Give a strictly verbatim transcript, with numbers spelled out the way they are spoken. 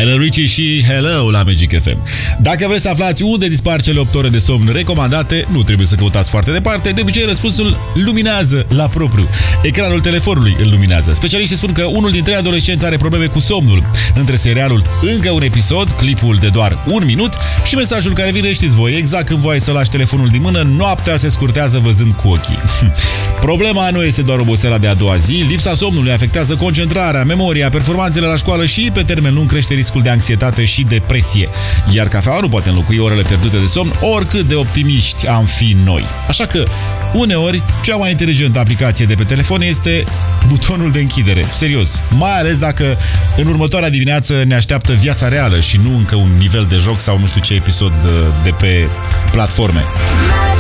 Lionel Richie și Hello la Magic F M. Dacă vreți să aflați unde dispar cele opt ore de somn recomandate, nu trebuie să căutați foarte departe. De obicei, răspunsul luminează la propriu. Ecranul telefonului îl luminează. Specialiștii spun că unul dintre adolescenți are probleme cu somnul. Între serialul Încă un episod, clipul de doar un minut și mesajul care vine, știți voi, exact când voi să lași telefonul din mână, noaptea se scurtează văzând cu ochii. Problema nu este doar oboseala de a doua zi, lipsa somnului afectează concentrarea, memoria, performanțele la școală și, pe termen lung, crește riscul de anxietate și depresie. Iar cafeaua nu poate înlocui orele pierdute de somn, oricât de optimiști am fi noi. Așa că, uneori, cea mai inteligentă aplicație de pe telefon este butonul de închidere. Serios. Mai ales dacă în următoarea dimineață ne așteaptă viața reală și nu încă un nivel de joc sau nu știu ce episod de, de pe platforme.